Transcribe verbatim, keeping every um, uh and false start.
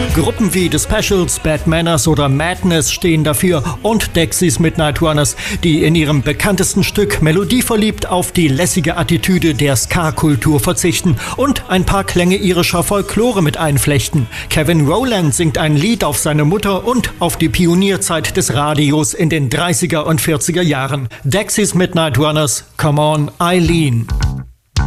Gruppen wie The Specials, Bad Manners oder Madness stehen dafür und Dexys Midnight Runners, die in ihrem bekanntesten Stück melodieverliebt auf die lässige Attitüde der Ska-Kultur verzichten und ein paar Klänge irischer Folklore mit einflechten. Kevin Rowland singt ein Lied auf seine Mutter und auf die Pionierzeit des Radios in den dreißiger und vierziger Jahren. Dexys Midnight Runners, Come On, Eileen.